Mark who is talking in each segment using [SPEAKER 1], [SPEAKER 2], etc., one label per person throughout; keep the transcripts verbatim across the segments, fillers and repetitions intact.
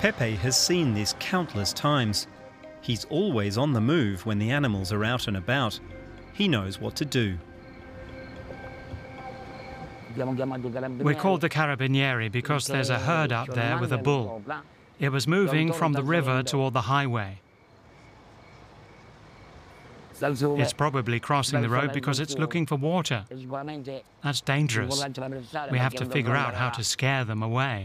[SPEAKER 1] Pepe has seen this countless times. He's always on the move when the animals are out and about. He knows what to do.
[SPEAKER 2] We're called the Carabinieri because there's a herd out there with a bull. It was moving from the river toward the highway. It's probably crossing the road because it's looking for water. That's dangerous. We have to figure out how to scare them away.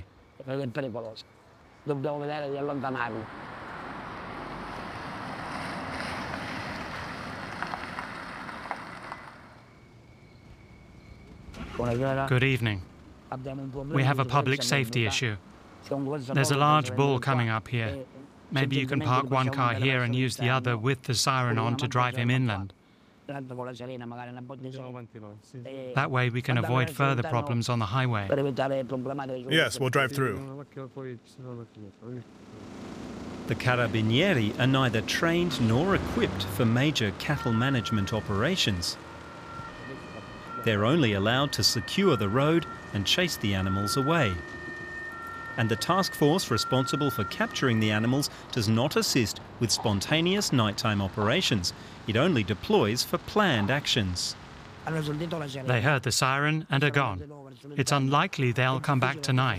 [SPEAKER 2] Good evening. We have a public safety issue. There's a large bull coming up here. Maybe you can park one car here and use the other with the siren on to drive him inland. That way we can avoid further problems on the highway.
[SPEAKER 3] Yes, we'll drive through.
[SPEAKER 1] The Carabinieri are neither trained nor equipped for major cattle management operations. They're only allowed to secure the road and chase the animals away. And the task force responsible for capturing the animals does not assist with spontaneous nighttime operations. It only deploys for planned actions.
[SPEAKER 2] They heard the siren and are gone. It's unlikely they'll come back tonight.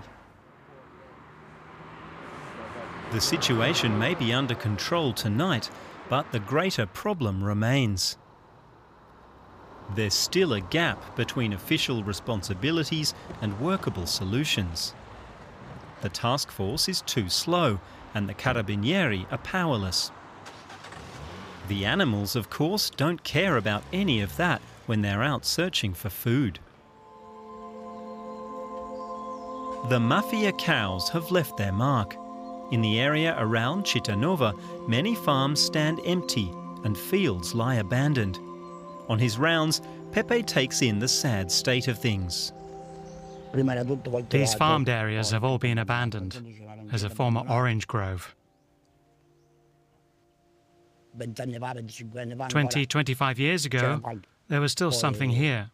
[SPEAKER 1] The situation may be under control tonight, but the greater problem remains. There's still a gap between official responsibilities and workable solutions. The task force is too slow, and the Carabinieri are powerless. The animals, of course, don't care about any of that when they're out searching for food. The mafia cows have left their mark. In the area around Cittanova, many farms stand empty and fields lie abandoned. On his rounds, Pepe takes in the sad state of things.
[SPEAKER 2] These farmed areas have all been abandoned as a former orange grove. Twenty, twenty-five years ago, there was still something here.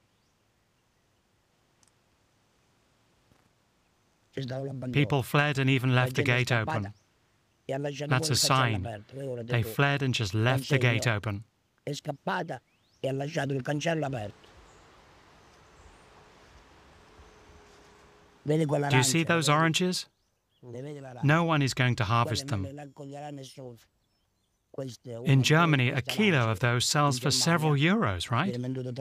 [SPEAKER 2] People fled and even left the gate open. That's a sign. They fled and just left the gate open. Do you see those oranges? No one is going to harvest them. In Germany, a kilo of those sells for several euros, right?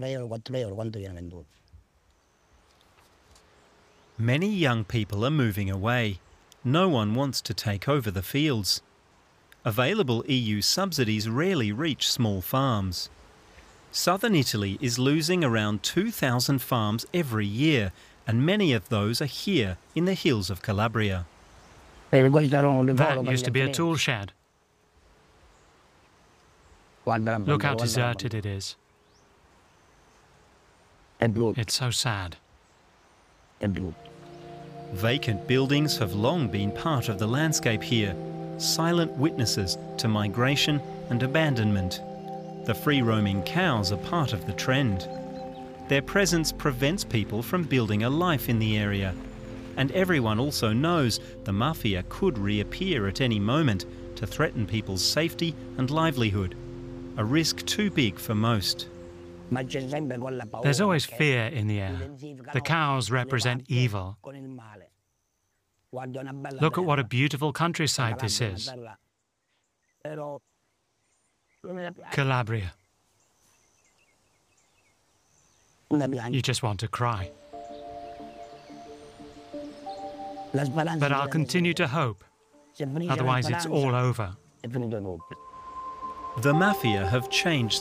[SPEAKER 1] Many young people are moving away. No one wants to take over the fields. Available E U subsidies rarely reach small farms. Southern Italy is losing around two thousand farms every year, and many of those are here in the hills of Calabria.
[SPEAKER 2] That used to be a tool shed. Look how deserted it is. It's so sad.
[SPEAKER 1] Vacant buildings have long been part of the landscape here, silent witnesses to migration and abandonment. The free-roaming cows are part of the trend. Their presence prevents people from building a life in the area. And everyone also knows the mafia could reappear at any moment to threaten people's safety and livelihood. A risk too big for most.
[SPEAKER 2] There's always fear in the air. The cows represent evil. Look at what a beautiful countryside this is. Calabria. You just want to cry. But I'll continue to hope. Otherwise it's all over.
[SPEAKER 1] The mafia have changed